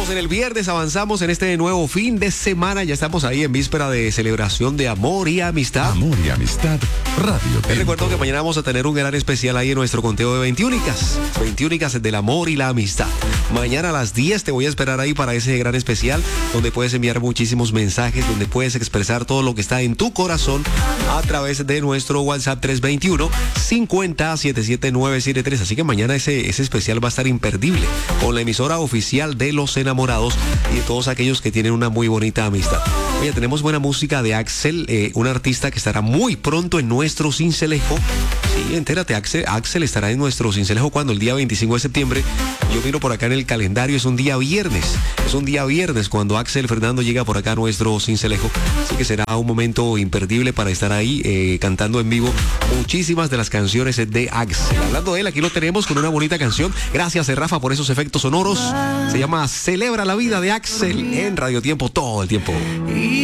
en el viernes, avanzamos en este nuevo fin de semana. Ya estamos ahí en víspera de celebración de amor y amistad. Amor y amistad, Radio Te recuerdo que mañana vamos a tener un gran especial ahí en nuestro conteo de 20 únicas. 20 únicas del amor y la amistad. Mañana a las 10 te voy a esperar ahí para ese gran especial, donde puedes enviar muchísimos mensajes, donde puedes expresar todo lo que está en tu corazón a través de nuestro WhatsApp 321-50-77973. Así que mañana ese especial va a estar imperdible, con la emisora oficial de los enamorados y de todos aquellos que tienen una muy bonita amistad. Oye, tenemos buena música de Axel, un artista que estará muy pronto en nuestro Sincelejo. Sí, entérate, Axel estará en nuestro Sincelejo cuando, el día 25 de septiembre. Yo miro por acá en el calendario, es un día viernes. Es un día viernes cuando Axel Fernando llega por acá a nuestro Sincelejo. Así que será un momento imperdible para estar ahí cantando en vivo muchísimas de las canciones de Axel. Hablando de él, aquí lo tenemos con una bonita canción. Gracias, Rafa, por esos efectos sonoros. Se llama Celebra la vida de Axel en Radio Tiempo todo el tiempo.